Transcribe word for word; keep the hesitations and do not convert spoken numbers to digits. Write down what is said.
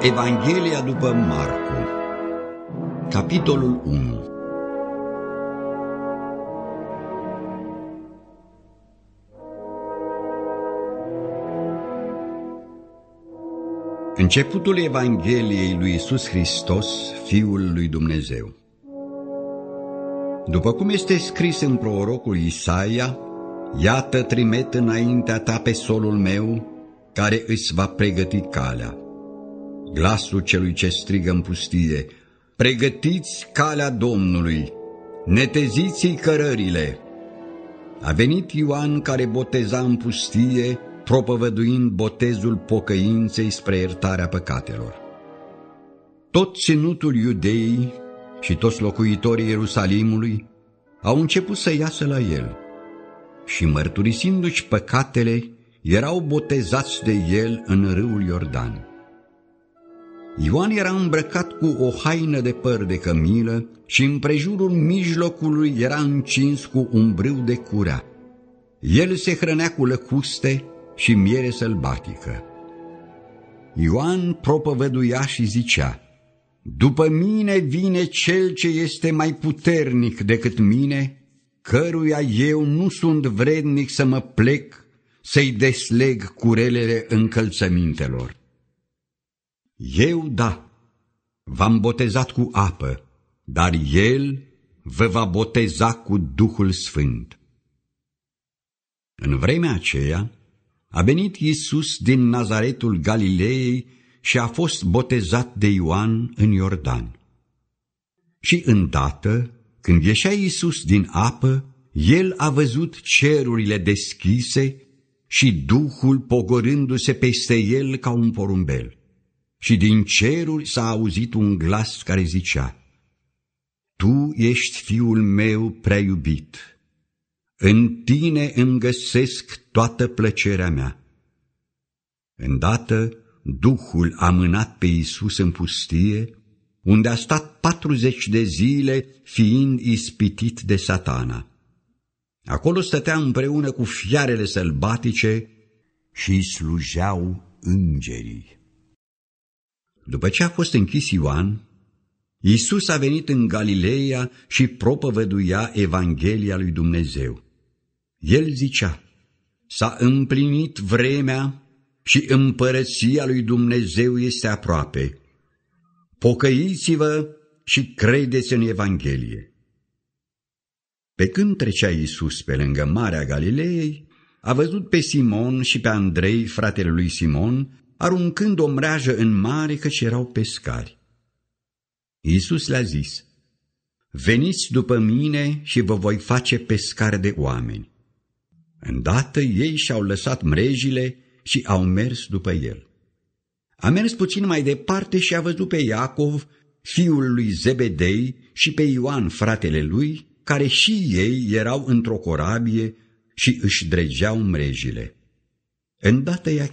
Evanghelia după Marcu, capitolul unu. Începutul Evangheliei lui Iisus Hristos, Fiul lui Dumnezeu. După cum este scris în prorocul Isaia: iată, trimet înaintea ta pe solul meu, care îți va pregăti calea. Glasul celui ce strigă în pustie: pregătiți calea Domnului, neteziți-i cărările. A venit Ioan, care boteza în pustie, propovăduind botezul pocăinței spre iertarea păcatelor. Tot ținutul Iudeii și toți locuitorii Ierusalimului au început să iasă la el și, mărturisindu-și păcatele, erau botezați de el în râul Iordan. Ioan era îmbrăcat cu o haină de păr de cămilă și împrejurul mijlocului era încins cu un brâu de curea. El se hrănea cu lăcuste și miere sălbatică. Ioan propovăduia și zicea: după mine vine cel ce este mai puternic decât mine, căruia eu nu sunt vrednic să mă plec să-i desleg curelele încălțămintelor. Eu, da, v-am botezat cu apă, dar El vă va boteza cu Duhul Sfânt. În vremea aceea a venit Iisus din Nazaretul Galileei și a fost botezat de Ioan în Iordan. Și îndată, când ieșea Iisus din apă, El a văzut cerurile deschise și Duhul pogorându-se peste El ca un porumbel. Și din ceruri s-a auzit un glas care zicea: tu ești Fiul meu prea iubit, în tine îmi găsesc toată plăcerea mea. Îndată Duhul a mânat pe Iisus în pustie, unde a stat patruzeci de zile, fiind ispitit de Satana. Acolo stătea împreună cu fiarele sălbatice și îi slujeau îngerii. După ce a fost închis Ioan, Iisus a venit în Galileea și propovăduia Evanghelia lui Dumnezeu. El zicea: s-a împlinit vremea și împărăția lui Dumnezeu este aproape. Pocăiți-vă și credeți în Evanghelie. Pe când trecea Iisus pe lângă Marea Galileei, a văzut pe Simon și pe Andrei, fratele lui Simon, aruncând o mreajă în mare, căci erau pescari. Iisus le-a zis: veniți după mine și vă voi face pescari de oameni. Îndată ei și-au lăsat mrejile și au mers după el. A mers puțin mai departe și a văzut pe Iacov, fiul lui Zebedei, și pe Ioan, fratele lui, care și ei erau într-o corabie și își dregeau mrejile. Îndată i-a